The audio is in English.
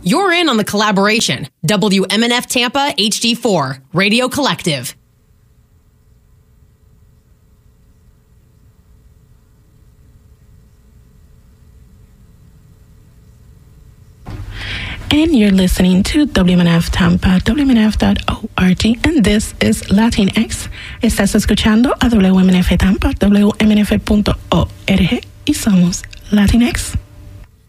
You're in on the collaboration. WMNF Tampa HD4 Radio Collective. And you're listening to WMNF Tampa, WMNF.org, and this is Latinx. Estás escuchando a WMNF Tampa, WMNF.org, y somos Latinx.